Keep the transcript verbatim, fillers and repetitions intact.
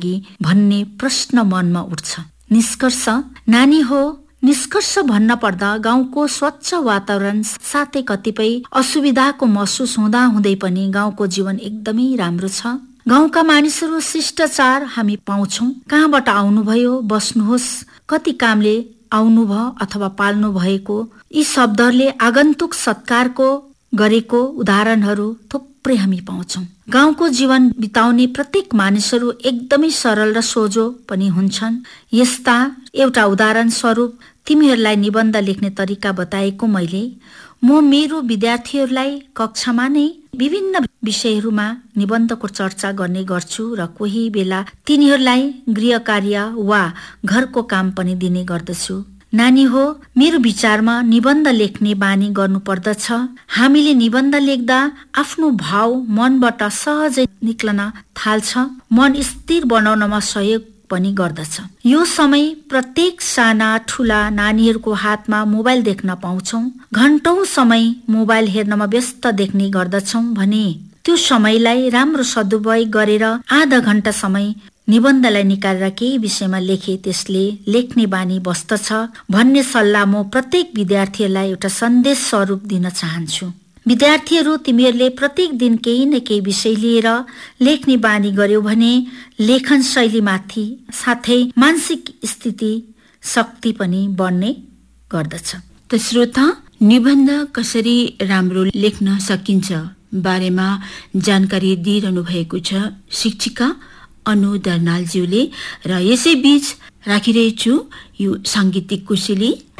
कि भन्ने प्रश्न मनमा उठ्छ। निष्कर्ष नानी हो। निष्कर्ष भन्न पर्दा गाउँको स्वच्छ वातावरण साथै कतिपय असुविधाको महसुस हुँदा हुँदै पनि गाउँको जीवन एकदमै राम्रो छ। गाउँका मानिसहरू शिष्टाचार हामी पाउँछौं। कहाँबाट आउनुभयो, बस्नुहोस्, कति कामले आउनुभयो अथवा पाल्नु भएको, यी शब्दहरूले आगन्तुक सत्कारको गरेको उदाहरणहरू थुप्रै हामी पाउँछौं। गाउँको जीवन बिताउने प्रत्येक मानिसहरू एकदमै सरल र सोझो पनि हुन्छन्। यस्ता एउटा उदाहरण स्वरूप तिमीहरूलाई निबन्ध लेख्ने तरिका बताएको मैले म मेरो विद्यार्थीहरूलाई कक्षामा नै विभिन्न विषयहरूमा निबन्धको चर्चा गर्ने गर्छु र कोही बेला तिनीहरूलाई गृह कार्य वा घरको काम पनि दिने गर्दछु। नानी हो, मेरो विचारमा निबन्ध लेख्ने बानी गर्नु पर्दछ। हामीले निबन्ध लेख्दा आफ्नो भाव मनबाट सहजै निक्लन थाल्छ। मन स्थिर बनाउनमा सहयोग पनि गर्दछ। यो समय प्रत्येक साना ठूला नानीहरूको हातमा मोबाइल देख्न पाउँछौं। घण्टौं समय मोबाइल हेर्नमा व्यस्त देख्ने गर्दछौं भने त्यो समयलाई राम्रो सदुपयोग गरेर आधा घण्टा समय निबन्धलाई निकालेर केही विषयमा लेखे त्यसले लेख्ने बानी बस्दछ भन्ने सल्लाह म प्रत्येक विद्यार्थीहरूलाई एउटा सन्देश स्वरूप दिन चाहन्छु। विद्यार्थीहरू, तिमीहरूले प्रत्येक दिन केही न केही विषय लिएर लेख्ने बानी गर्यो भने लेखन शैलीमाथि साथै मानसिक स्थिति शक्ति पनि बढ्ने गर्दछ। त श्रोता, निबन्ध कसरी राम्रो लेख्न सकिन्छ बारेमा जानकारी दिइरहनु भएको छ शिक्षिका अनु दर्नालज्यूले। र यसै बीच राखिरहेछु यो सांगीतिक कुशली